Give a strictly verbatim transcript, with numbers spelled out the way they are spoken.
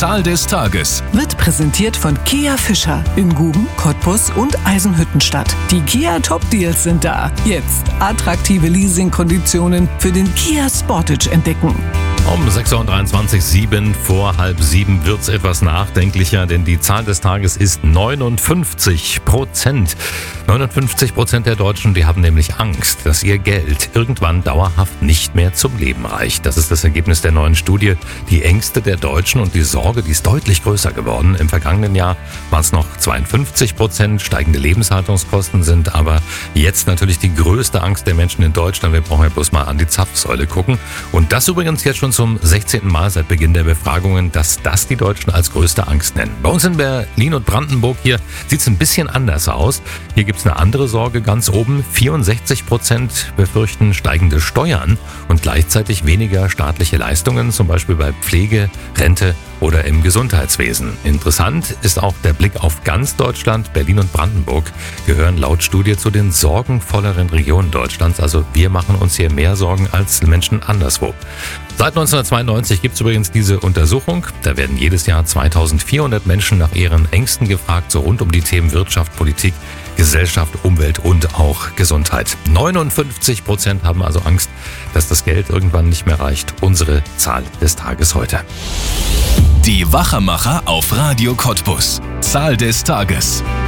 Zahl des Tages wird präsentiert von Kia Fischer in Guben, Cottbus und Eisenhüttenstadt. Die Kia Top Deals sind da. Jetzt attraktive Leasingkonditionen für den Kia Sportage entdecken. Um sechs Uhr dreiundzwanzig, sieben vor halb sieben wird's etwas nachdenklicher, denn die Zahl des Tages ist neunundfünfzig Prozent. neunundfünfzig Prozent der Deutschen, die haben nämlich Angst, dass ihr Geld irgendwann dauerhaft nicht mehr zum Leben reicht. Das ist das Ergebnis der neuen Studie. Die Ängste der Deutschen und die Sorge, die ist deutlich größer geworden. Im vergangenen Jahr waren es noch zweiundfünfzig Prozent. Steigende Lebenshaltungskosten sind aber jetzt natürlich die größte Angst der Menschen in Deutschland. Wir brauchen ja bloß mal an die Zapfsäule gucken. Und das übrigens jetzt schon zum sechzehnten Mal seit Beginn der Befragungen, dass das die Deutschen als größte Angst nennen. Bei uns in Berlin und Brandenburg hier sieht es ein bisschen anders aus. Hier gibt es eine andere Sorge ganz oben. vierundsechzig Prozent befürchten steigende Steuern und gleichzeitig weniger staatliche Leistungen, zum Beispiel bei Pflege, Rente oder im Gesundheitswesen. Interessant ist auch der Blick auf ganz Deutschland. Berlin und Brandenburg gehören laut Studie zu den sorgenvolleren Regionen Deutschlands. Also wir machen uns hier mehr Sorgen als Menschen anderswo. Seit neunzehnhundertzweiundneunzig gibt es übrigens diese Untersuchung. Da werden jedes Jahr zweitausendvierhundert Menschen nach ihren Ängsten gefragt, so rund um die Themen Wirtschaft, Politik, Gesellschaft, Umwelt und auch Gesundheit. neunundfünfzig Prozent haben also Angst, dass das Geld irgendwann nicht mehr reicht. Unsere Zahl des Tages heute. Die Wachermacher auf Radio Cottbus. Zahl des Tages.